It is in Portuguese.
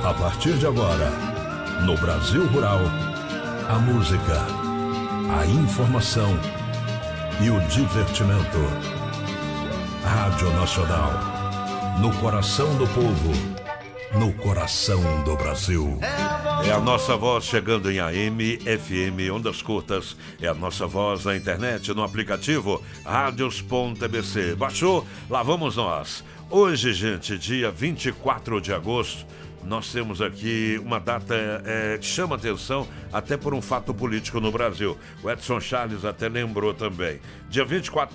A partir de agora, no Brasil Rural, a música, a informação e o divertimento. Rádio Nacional, no coração do povo, no coração do Brasil. É a nossa voz chegando em AM, FM, ondas curtas. É a nossa voz na internet, no aplicativo radios.bc. Baixou? Lá vamos nós. Hoje, gente, dia 24 de agosto, nós temos aqui uma data que chama atenção até por um fato político no Brasil. O Edson Charles até lembrou também. Dia 24